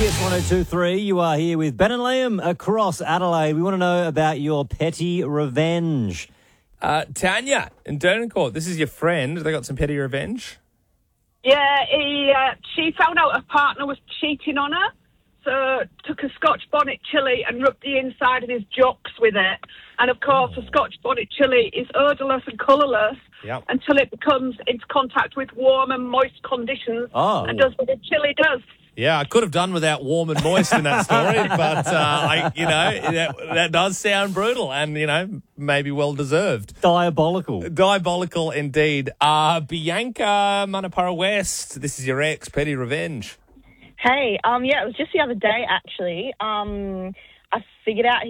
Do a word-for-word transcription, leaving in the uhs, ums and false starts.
Kiss one oh two point three. You are here with Ben and Liam across Adelaide. We want to know about your petty revenge. Uh, Tanya in Dernancourt, this is your friend. They got some petty revenge? Yeah, he, uh, she found out her partner was cheating on her, so took a Scotch bonnet chili and rubbed the inside of his jocks with it. And, of course, the Scotch bonnet chili is odourless and colourless Yep. until it comes into contact with warm and moist conditions Oh. and does what a chili does. Yeah, I could have done without warm and moist in that story, but, uh, I, you know, that, that does sound brutal and, you know, maybe well-deserved. Diabolical. Diabolical indeed. Uh, Bianca Manapara West, this is your ex, petty revenge. Hey, um, yeah, it was just the other day, actually. Um, I figured out